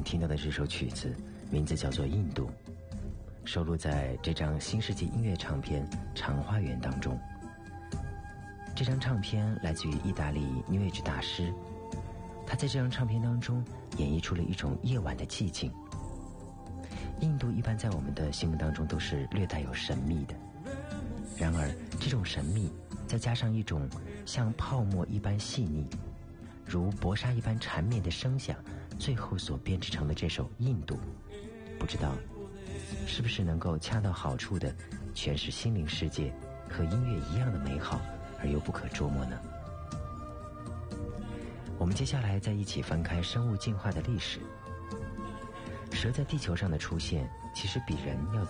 听到的这首曲子名字叫做《印度》，收录在这张新世纪音乐唱片《长花园》当中。这张唱片来自于意大利 New Age 大师，他在这张唱片当中演绎出了一种夜晚的寂静。印度一般在我们的心目当中都是略带有神秘的，然而这种神秘再加上一种像泡沫一般细腻，如薄纱一般缠绵的声响，最后所编织成的这首《印度》，不知道是不是能够恰到好处的诠释心灵世界和音乐一样的美好而又不可捉摸呢？我们接下来再一起翻开生物进化的历史。蛇在地球上的出现其实比人要